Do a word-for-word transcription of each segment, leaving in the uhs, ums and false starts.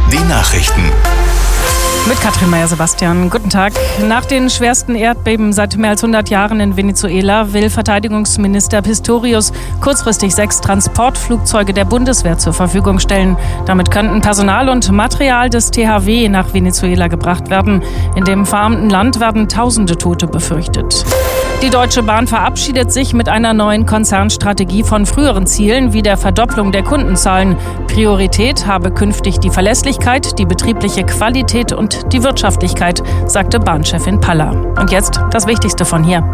Die Nachrichten. Mit Katrin Meyer-Sebastian. Guten Tag. Nach den schwersten Erdbeben seit mehr als hundert Jahren in Venezuela will Verteidigungsminister Pistorius kurzfristig sechs Transportflugzeuge der Bundeswehr zur Verfügung stellen. Damit könnten Personal und Material des T H W nach Venezuela gebracht werden. In dem verarmten Land werden tausende Tote befürchtet. Die Deutsche Bahn verabschiedet sich mit einer neuen Konzernstrategie von früheren Zielen wie der Verdopplung der Kundenzahlen. Priorität habe künftig die Verlässlichkeit, die betriebliche Qualität und die Wirtschaftlichkeit, sagte Bahnchefin Paller. Und jetzt das Wichtigste von hier.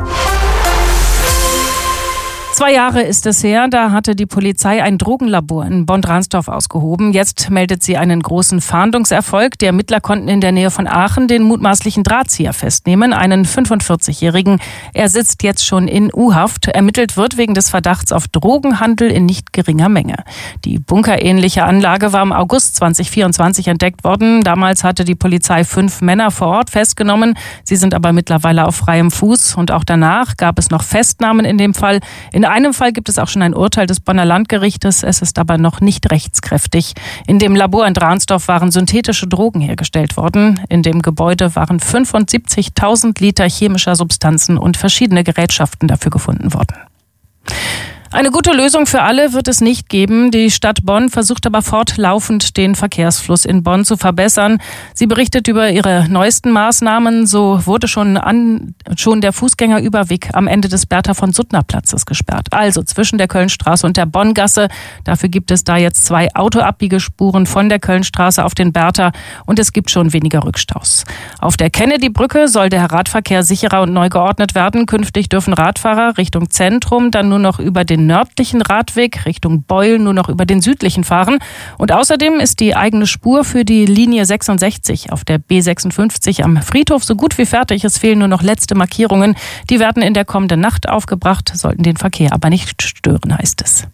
Zwei Jahre ist es her, da hatte die Polizei ein Drogenlabor in Bonn-Dransdorf ausgehoben. Jetzt meldet sie einen großen Fahndungserfolg. Die Ermittler konnten in der Nähe von Aachen den mutmaßlichen Drahtzieher festnehmen, einen fünfundvierzigjährigen. Er sitzt jetzt schon in U-Haft. Ermittelt wird wegen des Verdachts auf Drogenhandel in nicht geringer Menge. Die bunkerähnliche Anlage war im August zweitausendvierundzwanzig entdeckt worden. Damals hatte die Polizei fünf Männer vor Ort festgenommen. Sie sind aber mittlerweile auf freiem Fuß. Und auch danach gab es noch Festnahmen in dem Fall. In einem Fall gibt es auch schon ein Urteil des Bonner Landgerichtes, es ist aber noch nicht rechtskräftig. In dem Labor in Dransdorf waren synthetische Drogen hergestellt worden. In dem Gebäude waren fünfundsiebzigtausend Liter chemischer Substanzen und verschiedene Gerätschaften dafür gefunden worden. Eine gute Lösung für alle wird es nicht geben. Die Stadt Bonn versucht aber fortlaufend, den Verkehrsfluss in Bonn zu verbessern. Sie berichtet über ihre neuesten Maßnahmen. So wurde schon, an, schon der Fußgängerüberweg am Ende des Bertha-von-Suttner-Platzes gesperrt. Also zwischen der Kölnstraße und der Bonngasse. Dafür gibt es da jetzt zwei Autoabbiegespuren von der Kölnstraße auf den Bertha und es gibt schon weniger Rückstaus. Auf der Kennedy-Brücke soll der Radverkehr sicherer und neu geordnet werden. Künftig dürfen Radfahrer Richtung Zentrum dann nur noch über den nördlichen Radweg Richtung Beul nur noch über den südlichen fahren. Und außerdem ist die eigene Spur für die Linie sechsundsechzig auf der B sechsundfünfzig am Friedhof so gut wie fertig. Es fehlen nur noch letzte Markierungen. Die werden in der kommenden Nacht aufgebracht, sollten den Verkehr aber nicht stören, heißt es.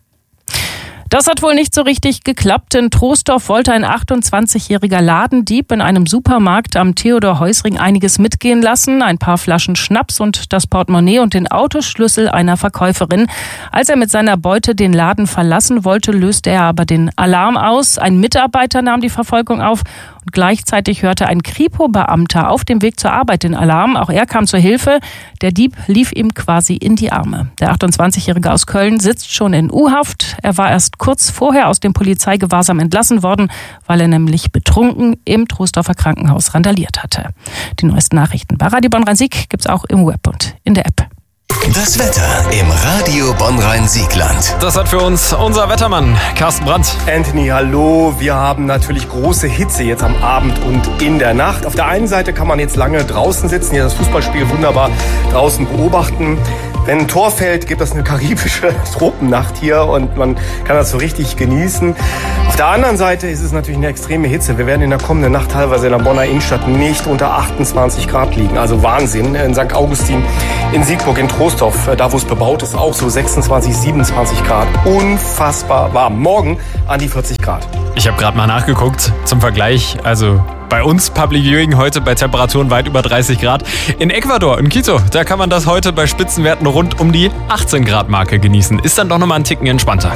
Das hat wohl nicht so richtig geklappt. In Troisdorf wollte ein achtundzwanzigjähriger Ladendieb in einem Supermarkt am Theodor-Heuss-Ring einiges mitgehen lassen. Ein paar Flaschen Schnaps und das Portemonnaie und den Autoschlüssel einer Verkäuferin. Als er mit seiner Beute den Laden verlassen wollte, löste er aber den Alarm aus. Ein Mitarbeiter nahm die Verfolgung auf. Und gleichzeitig hörte ein Kripo-Beamter auf dem Weg zur Arbeit den Alarm. Auch er kam zur Hilfe. Der Dieb lief ihm quasi in die Arme. Der achtundzwanzigjährige aus Köln sitzt schon in U-Haft. Er war erst kurz vorher aus dem Polizeigewahrsam entlassen worden, weil er nämlich betrunken im Troisdorfer Krankenhaus randaliert hatte. Die neuesten Nachrichten bei Radio Bonn-Rhein-Sieg gibt's auch im Web und in der App. Das Wetter im Radio Bonn-Rhein-Siegland. Das hat für uns unser Wettermann Carsten Brandt. Anthony, hallo. Wir haben natürlich große Hitze jetzt am Abend und in der Nacht. Auf der einen Seite kann man jetzt lange draußen sitzen, hier das Fußballspiel wunderbar draußen beobachten. Wenn ein Tor fällt, gibt es eine karibische Tropennacht hier und man kann das so richtig genießen. Auf der anderen Seite ist es natürlich eine extreme Hitze. Wir werden in der kommenden Nacht teilweise in der Bonner Innenstadt nicht unter achtundzwanzig Grad liegen. Also Wahnsinn. In Sankt Augustin, in Siegburg, in Troisdorf, da wo es bebaut ist, auch so sechsundzwanzig, siebenundzwanzig Grad. Unfassbar warm. Morgen an die vierzig Grad. Ich habe gerade mal nachgeguckt zum Vergleich. Also bei uns Public Viewing heute bei Temperaturen weit über dreißig Grad. In Ecuador, in Quito, da kann man das heute bei Spitzenwerten rund um die achtzehn Grad Marke genießen. Ist dann doch nochmal ein Ticken entspannter.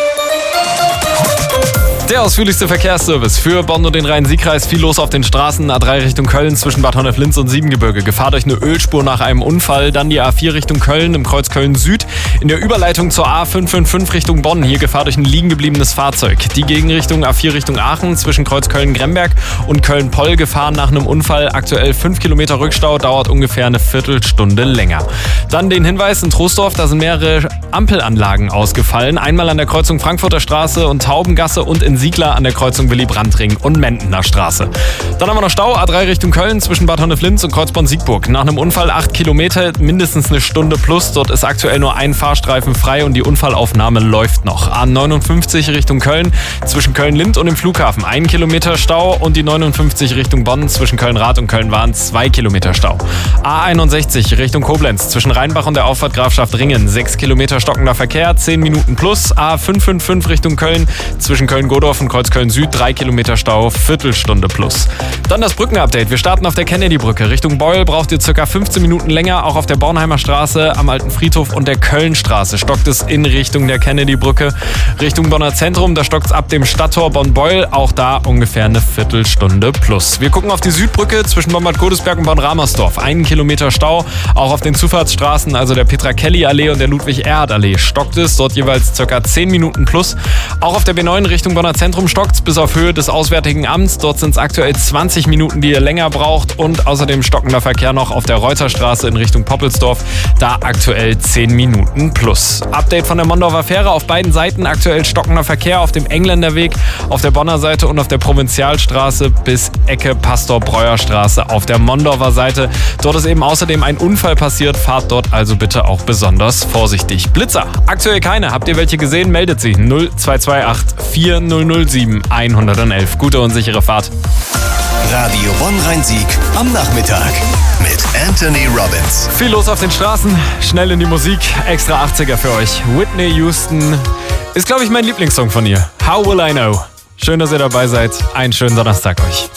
Der ausführlichste Verkehrsservice für Bonn und den Rhein-Sieg-Kreis. Viel los auf den Straßen. A drei Richtung Köln zwischen Bad Honnef-Linz und Siebengebirge. Gefahr durch eine Ölspur nach einem Unfall. Dann die A vier Richtung Köln im Kreuz Köln-Süd. In der Überleitung zur A fünf fünf fünf Richtung Bonn. Hier Gefahr durch ein liegen gebliebenes Fahrzeug. Die Gegenrichtung A vier Richtung Aachen zwischen Kreuz Köln-Gremberg und Köln-Poll. Gefahr nach einem Unfall. Aktuell fünf Kilometer Rückstau. Dauert ungefähr eine Viertelstunde länger. Dann den Hinweis in Troisdorf. Da sind mehrere Ampelanlagen ausgefallen. Einmal an der Kreuzung Frankfurter Straße und Taubengasse und in Siegler an der Kreuzung Willy-Brandt-Ring und Mendener Straße. Dann haben wir noch Stau, A drei Richtung Köln zwischen Bad Honnef-Linz und Kreuzborn-Siegburg. Nach einem Unfall acht Kilometer, mindestens eine Stunde plus. Dort ist aktuell nur ein Fahrstreifen frei und die Unfallaufnahme läuft noch. A neunundfünfzig Richtung Köln zwischen Köln-Lind und dem Flughafen. Ein Kilometer Stau und die neunundfünfzig Richtung Bonn zwischen Köln-Rath und Köln-Wahn. Zwei Kilometer Stau. A einundsechzig Richtung Koblenz zwischen Rheinbach und der Auffahrt Grafschaft Ringen. Sechs Kilometer stockender Verkehr, zehn Minuten plus. A fünf fünf fünf Richtung Köln zwischen Köln-Godorf Düsseldorf und Kreuzköln Süd, drei Kilometer Stau, Viertelstunde plus. Dann das Brückenupdate. Wir starten auf der Kennedy-Brücke. Richtung Beul braucht ihr circa fünfzehn Minuten länger. Auch auf der Bornheimer Straße, am Alten Friedhof und der Kölnstraße stockt es in Richtung der Kennedy-Brücke. Richtung Bonner Zentrum, da stockt es ab dem Stadttor Bonn-Beul. Auch da ungefähr eine Viertelstunde plus. Wir gucken auf die Südbrücke zwischen Bonn-Bad Godesberg und Bonn-Ramersdorf. Einen Kilometer Stau. Auch auf den Zufahrtsstraßen, also der Petra-Kelly-Allee und der Ludwig-Erhard-Allee, stockt es. Dort jeweils circa zehn Minuten plus. Auch auf der B neun Richtung Bonner Zentrum stockt es bis auf Höhe des Auswärtigen Amts. Dort sind es aktuell zwanzig Minuten, die ihr länger braucht. Und außerdem stockender Verkehr noch auf der Reuterstraße in Richtung Poppelsdorf. Da aktuell zehn Minuten plus. Update von der Mondorfer Fähre. Auf beiden Seiten aktuell stockender Verkehr auf dem Engländerweg, auf der Bonner Seite und auf der Provinzialstraße bis Ecke Pastor-Breuer-Straße auf der Mondorfer Seite. Dort ist eben außerdem ein Unfall passiert. Fahrt dort also bitte auch besonders vorsichtig. Blitzer, aktuell keine. Habt ihr welche gesehen? Meldet sie. null zwei zwei acht vier null null sieben eins eins eins. Gute und sichere Fahrt. Radio Bonn-Rhein-Sieg am Nachmittag mit Anthony Robbins. Viel los auf den Straßen, schnell in die Musik. Extra achtziger für euch. Whitney Houston ist, glaube ich, mein Lieblingssong von ihr. How Will I Know? Schön, dass ihr dabei seid. Einen schönen Donnerstag euch.